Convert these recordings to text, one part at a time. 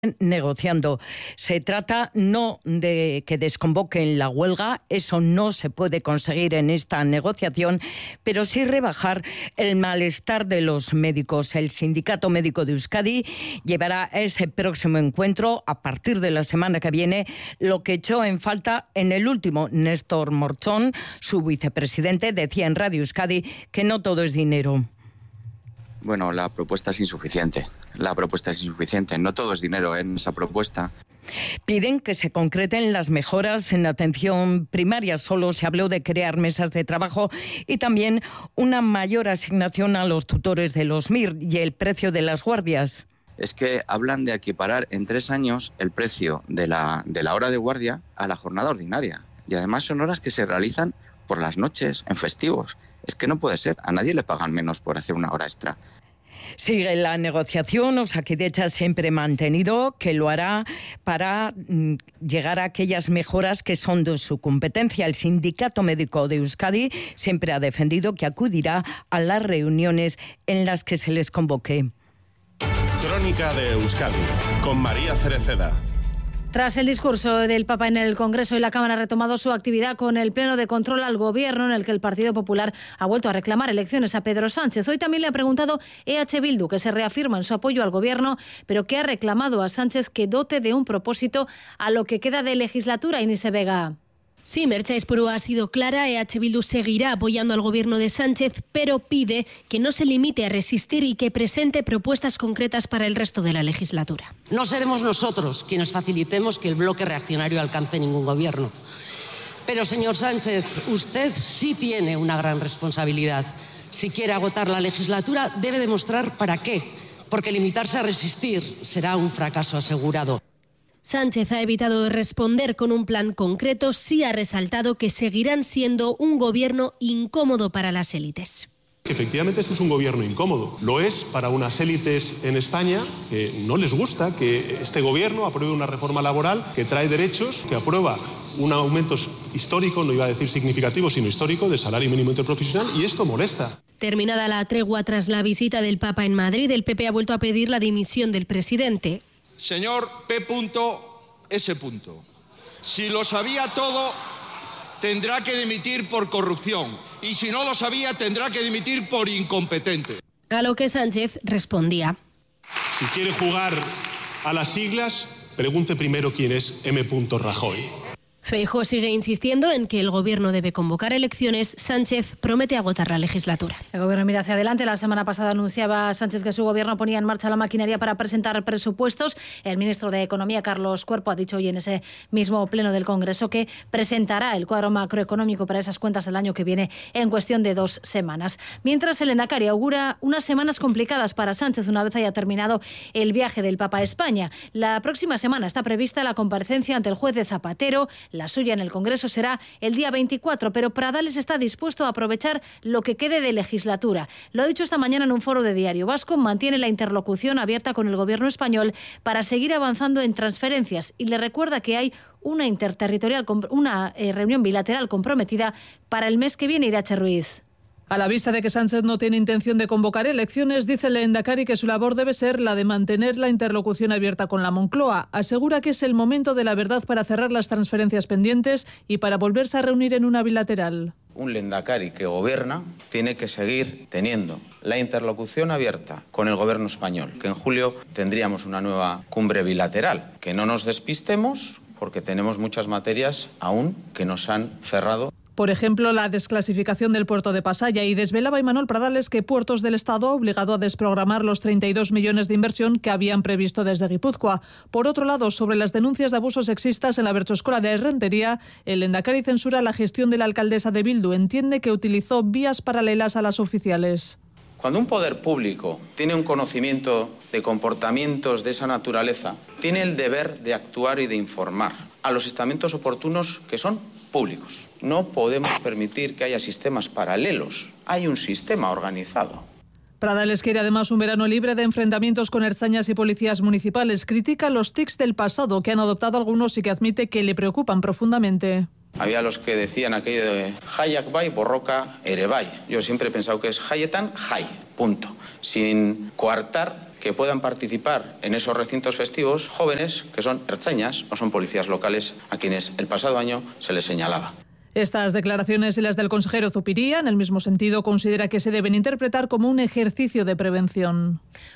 negociando. Se trata no de que desconvoquen la huelga, eso no se puede conseguir en esta negociación, pero sí rebajar el malestar de los médicos. El Sindicato Médico de Euskadi llevará a ese próximo encuentro, a partir de la semana que viene, lo que echó en falta en el último. Néstor Morchón, su vicepresidente, decía en Radio Euskadi que no todo es dinero. Bueno, la propuesta es insuficiente. No todo es dinero en esa propuesta. Piden que se concreten las mejoras en atención primaria. Solo se habló de crear mesas de trabajo y también una mayor asignación a los tutores de los MIR y el precio de las guardias. Es que hablan de equiparar en 3 años el precio de la hora de guardia a la jornada ordinaria. Y además son horas que se realizan por las noches, en festivos. Es que no puede ser, a nadie le pagan menos por hacer una hora extra. Sigue la negociación. Osakidetza siempre ha mantenido que lo hará para llegar a aquellas mejoras que son de su competencia. El Sindicato Médico de Euskadi siempre ha defendido que acudirá a las reuniones en las que se les convoque. Crónica de Euskadi, con María Cereceda. Tras el discurso del Papa en el Congreso y la Cámara ha retomado su actividad con el pleno de control al Gobierno, en el que el Partido Popular ha vuelto a reclamar elecciones a Pedro Sánchez. Hoy también le ha preguntado EH Bildu, que se reafirma en su apoyo al Gobierno, pero que ha reclamado a Sánchez que dote de un propósito a lo que queda de legislatura. Inés Vega. Sí, Merche Espurua ha sido clara. EH Bildu seguirá apoyando al Gobierno de Sánchez, pero pide que no se limite a resistir y que presente propuestas concretas para el resto de la legislatura. No seremos nosotros quienes facilitemos que el bloque reaccionario alcance ningún gobierno. Pero, señor Sánchez, usted sí tiene una gran responsabilidad. Si quiere agotar la legislatura, debe demostrar para qué, porque limitarse a resistir será un fracaso asegurado. Sánchez ha evitado responder con un plan concreto. Sí ha resaltado que seguirán siendo un gobierno incómodo para las élites. Efectivamente, este es un gobierno incómodo. Lo es para unas élites en España que no les gusta que este gobierno apruebe una reforma laboral que trae derechos, que aprueba un aumento histórico, no iba a decir significativo, sino histórico, del salario mínimo interprofesional, y esto molesta. Terminada la tregua tras la visita del Papa en Madrid, el PP ha vuelto a pedir la dimisión del presidente. Señor P.S. Si lo sabía todo, tendrá que dimitir por corrupción. Y si no lo sabía, tendrá que dimitir por incompetente. A lo que Sánchez respondía. Si quiere jugar a las siglas, pregunte primero quién es M. Rajoy. Feijóo sigue insistiendo en que el Gobierno debe convocar elecciones. Sánchez promete agotar la legislatura. El Gobierno mira hacia adelante. La semana pasada anunciaba Sánchez que su Gobierno ponía en marcha la maquinaria para presentar presupuestos. El ministro de Economía, Carlos Cuerpo, ha dicho hoy en ese mismo pleno del Congreso que presentará el cuadro macroeconómico para esas cuentas del año que viene en cuestión de 2 semanas. Mientras, el Lehendakari augura unas semanas complicadas para Sánchez una vez haya terminado el viaje del Papa a España. La próxima semana está prevista la comparecencia ante el juez de Zapatero. La suya en el Congreso será el día 24, pero Pradales está dispuesto a aprovechar lo que quede de legislatura. Lo ha dicho esta mañana en un foro de Diario Vasco. Mantiene la interlocución abierta con el Gobierno español para seguir avanzando en transferencias y le recuerda que hay una reunión bilateral comprometida para el mes que viene. Irache Ruiz. A la vista de que Sánchez no tiene intención de convocar elecciones, dice el Lehendakari que su labor debe ser la de mantener la interlocución abierta con la Moncloa. Asegura que es el momento de la verdad para cerrar las transferencias pendientes y para volverse a reunir en una bilateral. Un Lehendakari que gobierna tiene que seguir teniendo la interlocución abierta con el Gobierno español, que en julio tendríamos una nueva cumbre bilateral. Que no nos despistemos porque tenemos muchas materias aún que nos han cerrado. Por ejemplo, la desclasificación del puerto de Pasaia, y desvelaba Imanol Pradales que Puertos del Estado ha obligado a desprogramar los 32 millones de inversión que habían previsto desde Guipúzcoa. Por otro lado, sobre las denuncias de abusos sexistas en la Bertxoskola de Errentería, el Lehendakari censura la gestión de la alcaldesa de Bildu. Entiende que utilizó vías paralelas a las oficiales. Cuando un poder público tiene un conocimiento de comportamientos de esa naturaleza, tiene el deber de actuar y de informar a los estamentos oportunos que son públicos. No podemos permitir que haya sistemas paralelos. Hay un sistema organizado. Pradales quiere además un verano libre de enfrentamientos con ertzainas y policías municipales. Critica los tics del pasado que han adoptado algunos y que admite que le preocupan profundamente. Había los que decían aquello de Jaiak bai, borroka ere bai. Yo siempre he pensado que es Jaietan, jai, punto. Sin coartar que puedan participar en esos recintos festivos jóvenes que son ertzainas, no son policías locales, a quienes el pasado año se les señalaba. Estas declaraciones y las del consejero Zupiria, en el mismo sentido, considera que se deben interpretar como un ejercicio de prevención.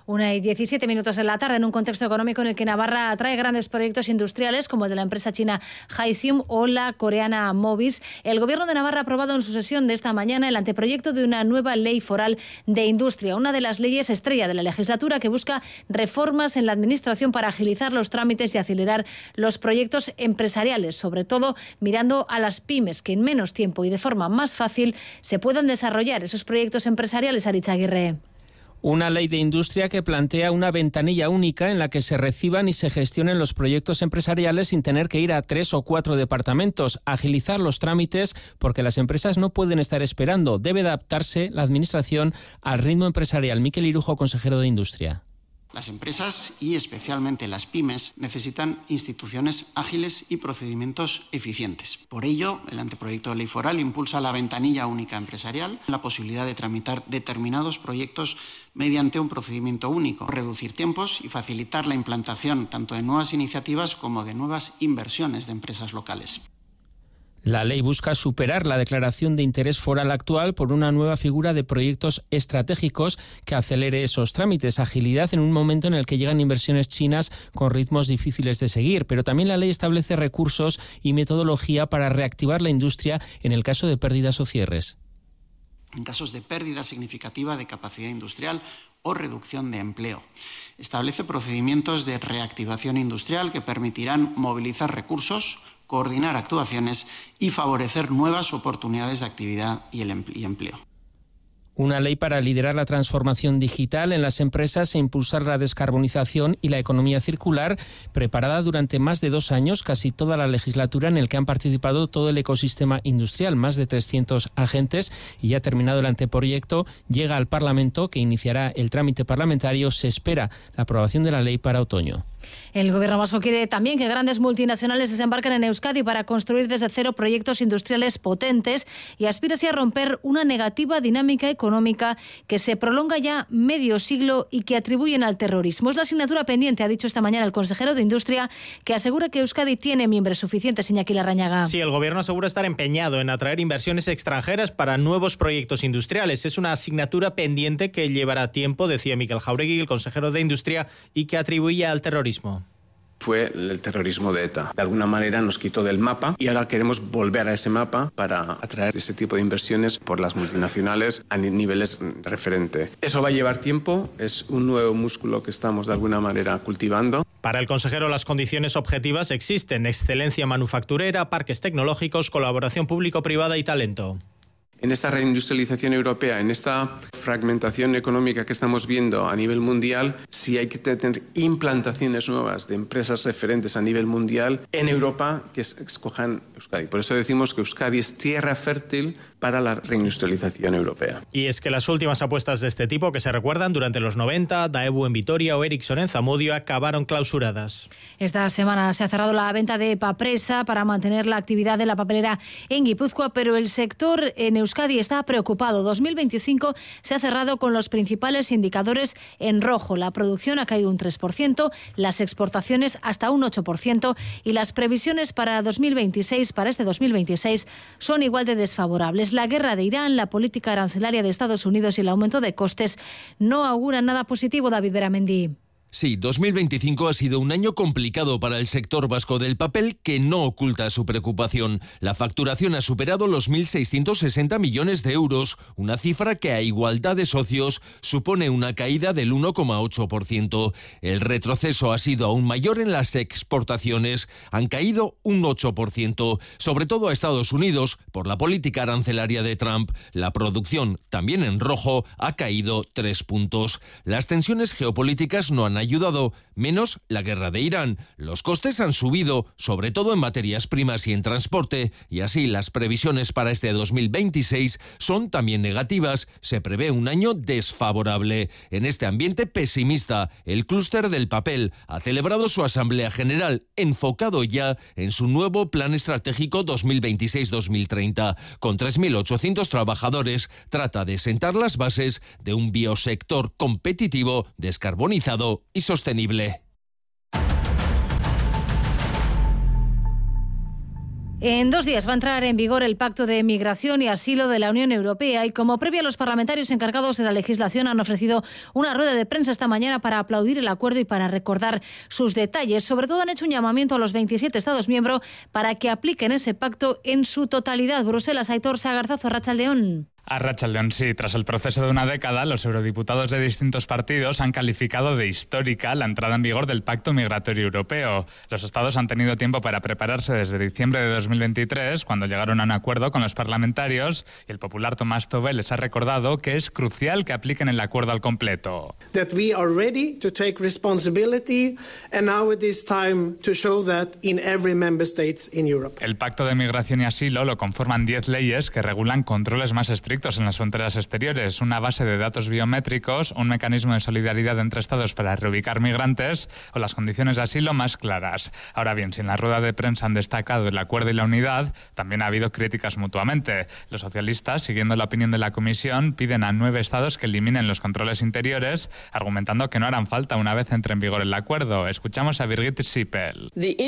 1:17 en la tarde, en un contexto económico en el que Navarra atrae grandes proyectos industriales como el de la empresa china Hythium o la coreana Movis. El Gobierno de Navarra ha aprobado en su sesión de esta mañana el anteproyecto de una nueva ley foral de industria, una de las leyes estrella de la legislatura que busca reformas en la administración para agilizar los trámites y acelerar los proyectos empresariales, sobre todo mirando a las pymes, que en menos tiempo y de forma más fácil se puedan desarrollar esos proyectos empresariales. Aritz Aguirre. Una ley de industria que plantea una ventanilla única en la que se reciban y se gestionen los proyectos empresariales sin tener que ir a 3 o 4 departamentos, agilizar los trámites porque las empresas no pueden estar esperando. Debe adaptarse la administración al ritmo empresarial. Miquel Irujo, consejero de Industria. Las empresas y especialmente las pymes necesitan instituciones ágiles y procedimientos eficientes. Por ello, el anteproyecto de ley foral impulsa la ventanilla única empresarial, la posibilidad de tramitar determinados proyectos mediante un procedimiento único, reducir tiempos y facilitar la implantación tanto de nuevas iniciativas como de nuevas inversiones de empresas locales. La ley busca superar la declaración de interés foral actual por una nueva figura de proyectos estratégicos que acelere esos trámites, agilidad en un momento en el que llegan inversiones chinas con ritmos difíciles de seguir. Pero también la ley establece recursos y metodología para reactivar la industria en el caso de pérdidas o cierres. En casos de pérdida significativa de capacidad industrial o reducción de empleo. Establece procedimientos de reactivación industrial que permitirán movilizar recursos, coordinar actuaciones y favorecer nuevas oportunidades de actividad y empleo. Una ley para liderar la transformación digital en las empresas e impulsar la descarbonización y la economía circular, preparada durante más de 2 años, casi toda la legislatura, en el que han participado todo el ecosistema industrial, más de 300 agentes, y ya terminado el anteproyecto, llega al Parlamento, que iniciará el trámite parlamentario. Se espera la aprobación de la ley para otoño. El Gobierno vasco quiere también que grandes multinacionales desembarquen en Euskadi para construir desde cero proyectos industriales potentes y aspira así a romper una negativa dinámica económica que se prolonga ya medio siglo y que atribuyen al terrorismo. Es la asignatura pendiente, ha dicho esta mañana el consejero de Industria, que asegura que Euskadi tiene miembros suficientes. Iñaki Larrañaga. Sí, el Gobierno asegura estar empeñado en atraer inversiones extranjeras para nuevos proyectos industriales. Es una asignatura pendiente que llevará tiempo, decía Mikel Jauregui, el consejero de Industria, y que atribuye al terrorismo. Fue el terrorismo de ETA. De alguna manera nos quitó del mapa y ahora queremos volver a ese mapa para atraer ese tipo de inversiones por las multinacionales a niveles referente. Eso va a llevar tiempo, es un nuevo músculo que estamos de alguna manera cultivando. Para el consejero, las condiciones objetivas existen: excelencia manufacturera, parques tecnológicos, colaboración público-privada y talento. En esta reindustrialización europea, en esta fragmentación económica que estamos viendo a nivel mundial, sí hay que tener implantaciones nuevas de empresas referentes a nivel mundial en Europa que escojan Euskadi. Por eso decimos que Euskadi es tierra fértil para la reindustrialización europea. Y es que las últimas apuestas de este tipo, que se recuerdan durante los 90, Daewoo en Vitoria o Ericsson en Zamudio, acabaron clausuradas. Esta semana se ha cerrado la venta de Papresa para mantener la actividad de la papelera en Guipúzcoa, pero el sector en Euskadi está preocupado. 2025 se ha cerrado con los principales indicadores en rojo. La producción ha caído un 3%, las exportaciones hasta un 8% y las previsiones para este 2026, son igual de desfavorables. La guerra de Irán, la política arancelaria de Estados Unidos y el aumento de costes no auguran nada positivo. David Beramendi. Sí, 2025 ha sido un año complicado para el sector vasco del papel, que no oculta su preocupación. La facturación ha superado los 1.660 millones de euros, una cifra que a igualdad de socios supone una caída del 1,8%. El retroceso ha sido aún mayor en las exportaciones, han caído un 8%, sobre todo a Estados Unidos, por la política arancelaria de Trump. La producción, también en rojo, ha caído 3 puntos. Las tensiones geopolíticas no han ayudado, menos la guerra de Irán. Los costes han subido, sobre todo en materias primas y en transporte, y así las previsiones para este 2026 son también negativas. Se prevé un año desfavorable. En este ambiente pesimista, el clúster del papel ha celebrado su asamblea general, enfocado ya en su nuevo plan estratégico 2026-2030. Con 3.800 trabajadores, trata de sentar las bases de un biosector competitivo, descarbonizado y sostenible. En 2 días va a entrar en vigor el Pacto de Migración y Asilo de la Unión Europea y como previa los parlamentarios encargados de la legislación han ofrecido una rueda de prensa esta mañana para aplaudir el acuerdo y para recordar sus detalles. Sobre todo han hecho un llamamiento a los 27 Estados miembros para que apliquen ese pacto en su totalidad. Bruselas, Aitor Sagarzazo, Arratsaldeón. Arratsaldeón, sí. Tras el proceso de una década, los eurodiputados de distintos partidos han calificado de histórica la entrada en vigor del Pacto Migratorio Europeo. Los estados han tenido tiempo para prepararse desde diciembre de 2023, cuando llegaron a un acuerdo con los parlamentarios, y el popular Tomás Tobé les ha recordado que es crucial que apliquen el acuerdo al completo. That we are ready to take responsibility and now it is time to show that in every member state in Europe. El Pacto de Migración y Asilo lo conforman 10 leyes que regulan controles más estrictos en las fronteras exteriores, una base de datos biométricos, un mecanismo de solidaridad entre estados para reubicar migrantes o las condiciones de asilo más claras. Ahora bien, si en la rueda de prensa han destacado el acuerdo y la unidad, también ha habido críticas mutuamente. Los socialistas, siguiendo la opinión de la Comisión, piden a 9 estados que eliminen los controles interiores, argumentando que no harán falta una vez entre en vigor el acuerdo. Escuchamos a Birgit Sippel.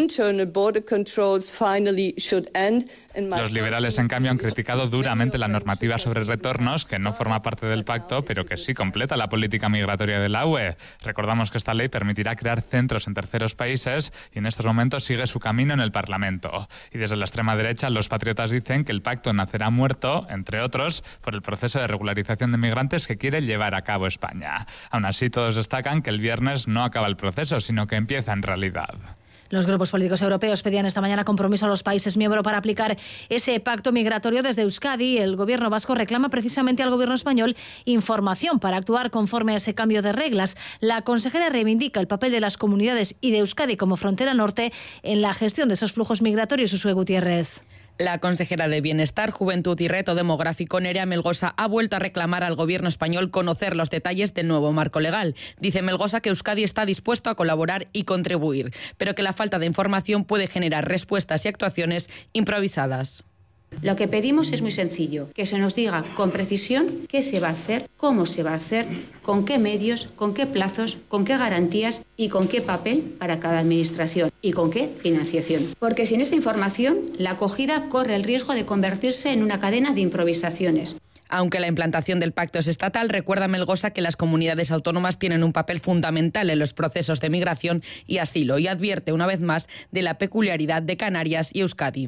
Los liberales, en cambio, han criticado duramente la normativa sobre retornos, que no forma parte del pacto, pero que sí completa la política migratoria de la UE. Recordamos que esta ley permitirá crear centros en terceros países y en estos momentos sigue su camino en el Parlamento. Y desde la extrema derecha, los patriotas dicen que el pacto nacerá muerto, entre otros, por el proceso de regularización de migrantes que quiere llevar a cabo España. Aún así, todos destacan que el viernes no acaba el proceso, sino que empieza en realidad. Los grupos políticos europeos pedían esta mañana compromiso a los países miembros para aplicar ese pacto migratorio. Desde Euskadi, el gobierno vasco reclama precisamente al gobierno español información para actuar conforme a ese cambio de reglas. La consejera reivindica el papel de las comunidades y de Euskadi como frontera norte en la gestión de esos flujos migratorios. Josué Gutiérrez. La consejera de Bienestar, Juventud y Reto Demográfico, Nerea Melgosa, ha vuelto a reclamar al gobierno español conocer los detalles del nuevo marco legal. Dice Melgosa que Euskadi está dispuesto a colaborar y contribuir, pero que la falta de información puede generar respuestas y actuaciones improvisadas. Lo que pedimos es muy sencillo, que se nos diga con precisión qué se va a hacer, cómo se va a hacer, con qué medios, con qué plazos, con qué garantías y con qué papel para cada administración y con qué financiación. Porque sin esa información, la acogida corre el riesgo de convertirse en una cadena de improvisaciones. Aunque la implantación del pacto es estatal, recuerda Melgosa que las comunidades autónomas tienen un papel fundamental en los procesos de migración y asilo y advierte una vez más de la peculiaridad de Canarias y Euskadi.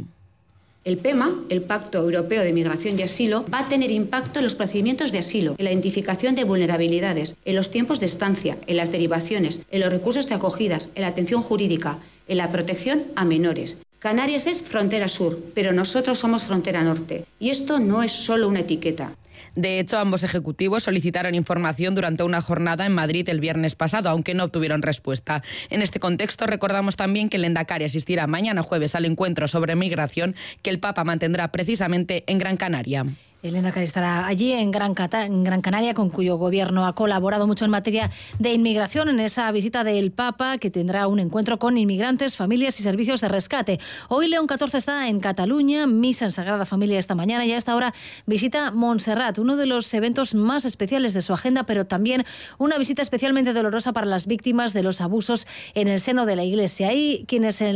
El PEMA, el Pacto Europeo de Migración y Asilo, va a tener impacto en los procedimientos de asilo, en la identificación de vulnerabilidades, en los tiempos de estancia, en las derivaciones, en los recursos de acogidas, en la atención jurídica, en la protección a menores. Canarias es frontera sur, pero nosotros somos frontera norte. Y esto no es solo una etiqueta. De hecho, ambos ejecutivos solicitaron información durante una jornada en Madrid el viernes pasado, aunque no obtuvieron respuesta. En este contexto, recordamos también que el Endacari asistirá mañana jueves al encuentro sobre migración que el Papa mantendrá precisamente en Gran Canaria. El Endacari estará allí en Gran Canaria, con cuyo gobierno ha colaborado mucho en materia de inmigración en esa visita del Papa, que tendrá un encuentro con inmigrantes, familias y servicios de rescate. Hoy León XIV está en Cataluña, misa en Sagrada Familia esta mañana y a esta hora visita Montserrat, uno de los eventos más especiales de su agenda, pero también una visita especialmente dolorosa para las víctimas de los abusos en el seno de la Iglesia. Hay quienes a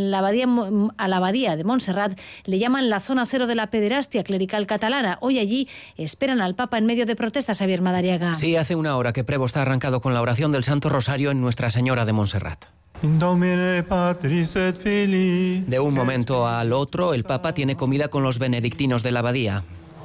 la abadía de Montserrat le llaman la zona cero de la pederastia clerical catalana. Hoy allí esperan al Papa en medio de protestas, Javier Madariaga. Sí, hace una hora que Prevo está arrancado con la oración del Santo Rosario en Nuestra Señora de Montserrat. De un momento al otro, el Papa tiene comida con los benedictinos de la abadía.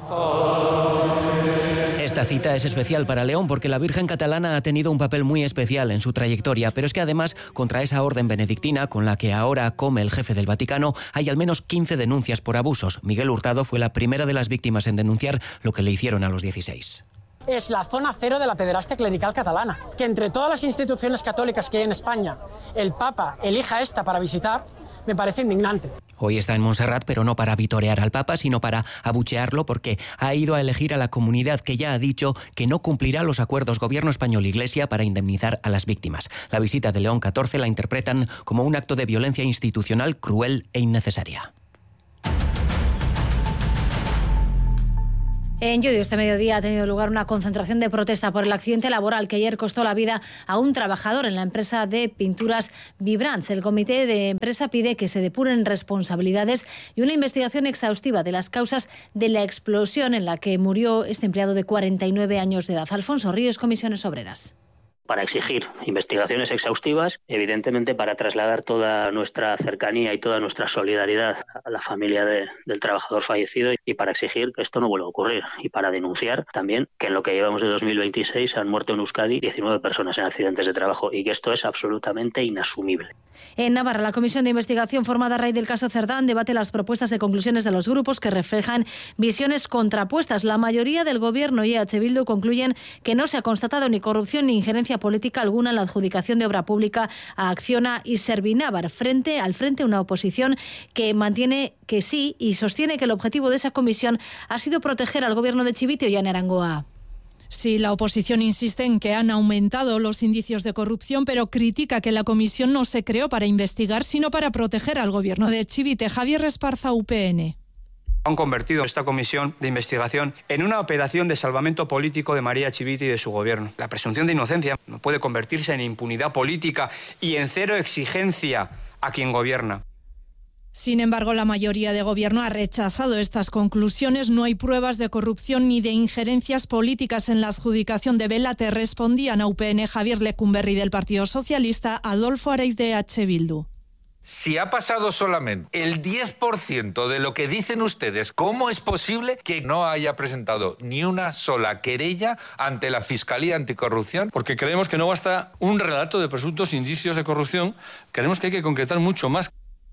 Esta cita es especial para León porque la Virgen catalana ha tenido un papel muy especial en su trayectoria, pero es que además contra esa orden benedictina con la que ahora come el jefe del Vaticano hay al menos 15 denuncias por abusos. Miguel Hurtado fue la primera de las víctimas en denunciar lo que le hicieron a los 16. es la zona cero de la pederastia clerical catalana. Que entre todas las instituciones católicas que hay en España, el Papa elija esta para visitar, me parece indignante. Hoy está en Montserrat, pero no para vitorear al Papa, sino para abuchearlo, porque ha ido a elegir a la comunidad que ya ha dicho que no cumplirá los acuerdos Gobierno español-Iglesia para indemnizar a las víctimas. La visita de León XIV la interpretan como un acto de violencia institucional cruel e innecesaria. En Llodio este mediodía ha tenido lugar una concentración de protesta por el accidente laboral que ayer costó la vida a un trabajador en la empresa de pinturas Vibrants. El comité de empresa pide que se depuren responsabilidades y una investigación exhaustiva de las causas de la explosión en la que murió este empleado de 49 años de edad. Alfonso Ríos, Comisiones Obreras. Para exigir investigaciones exhaustivas, evidentemente para trasladar toda nuestra cercanía y toda nuestra solidaridad a la familia del trabajador fallecido y para exigir que esto no vuelva a ocurrir y para denunciar también que en lo que llevamos de 2026 han muerto en Euskadi 19 personas en accidentes de trabajo y que esto es absolutamente inasumible. En Navarra, la comisión de investigación formada a raíz del caso Cerdán debate las propuestas de conclusiones de los grupos que reflejan visiones contrapuestas. La mayoría del Gobierno y EH Bildu concluyen que no se ha constatado ni corrupción ni injerencia política alguna en la adjudicación de obra pública a Acciona y Servinávar. Al frente una oposición que mantiene que sí y sostiene que el objetivo de esa comisión ha sido proteger al Gobierno de Chivite y Ollane Arangoa. Sí, la oposición insiste en que han aumentado los indicios de corrupción, pero critica que la comisión no se creó para investigar, sino para proteger al Gobierno de Chivite. Javier Esparza, UPN. Han convertido esta comisión de investigación en una operación de salvamento político de María Chivite y de su gobierno. La presunción de inocencia no puede convertirse en impunidad política y en cero exigencia a quien gobierna. Sin embargo, la mayoría de Gobierno ha rechazado estas conclusiones. No hay pruebas de corrupción ni de injerencias políticas en la adjudicación de Belate. Respondían a UPN Javier Lecumberri del Partido Socialista, Adolfo Areiz de EH Bildu. Si ha pasado solamente el 10% de lo que dicen ustedes, ¿cómo es posible que no haya presentado ni una sola querella ante la Fiscalía Anticorrupción? Porque creemos que no basta un relato de presuntos indicios de corrupción, creemos que hay que concretar mucho más.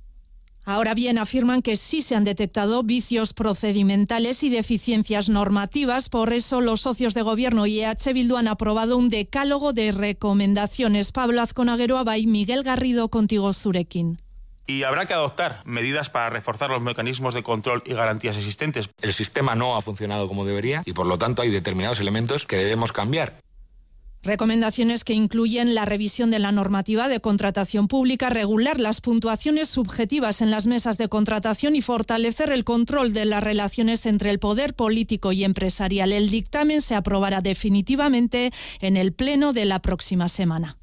Ahora bien, afirman que sí se han detectado vicios procedimentales y deficiencias normativas. Por eso, los socios de Gobierno y EH Bildu han aprobado un decálogo de recomendaciones. Pablo Azconagero Abay, Miguel Garrido, Contigo Zurekin. Y habrá que adoptar medidas para reforzar los mecanismos de control y garantías existentes. El sistema no ha funcionado como debería y, por lo tanto, hay determinados elementos que debemos cambiar. Recomendaciones que incluyen la revisión de la normativa de contratación pública, regular las puntuaciones subjetivas en las mesas de contratación y fortalecer el control de las relaciones entre el poder político y empresarial. El dictamen se aprobará definitivamente en el pleno de la próxima semana.